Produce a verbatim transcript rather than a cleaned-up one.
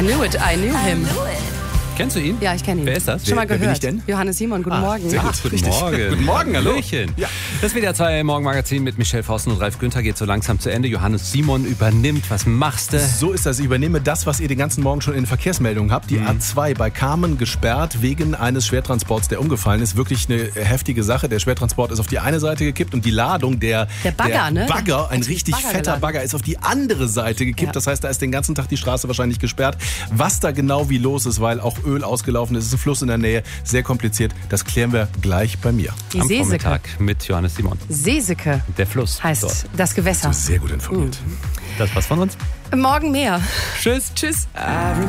I knew it, I knew him. Kennst du ihn? Ja, ich kenne ihn. Wer ist das? Schon mal Wer- wer bin gehört. ich denn? Johannes Simon, guten Ah, Morgen. Sehr gut. Ach, Guten richtig. Morgen. Guten Morgen, hallo. Hallöchen. Ja. Das W D R zwei Morgenmagazin mit Michelle Vossen und Ralf Günther geht so langsam zu Ende. Johannes Simon übernimmt. Was machst du? So ist das. Ich übernehme das, was ihr den ganzen Morgen schon in Verkehrsmeldungen habt. Die A zwei bei Kamen gesperrt wegen eines Schwertransports, der umgefallen ist. Wirklich eine heftige Sache. Der Schwertransport ist auf die eine Seite gekippt und die Ladung, der, Der Bagger, der ne? Bagger, ein Hat sich richtig Bagger fetter geladen. Bagger, ist auf die andere Seite gekippt. Ja. Das heißt, da ist den ganzen Tag die Straße wahrscheinlich gesperrt. Was da genau wie los ist, weil auch Öl ausgelaufen ist, ist ein Fluss in der Nähe. Sehr kompliziert. Das klären wir gleich bei mir. Die Am Seeseke. Vormittag mit Johannes Simon. Seeseke Der Fluss. heißt dort. das Gewässer. Sehr gut informiert. Das war's von uns. Morgen mehr. Tschüss. Tschüss.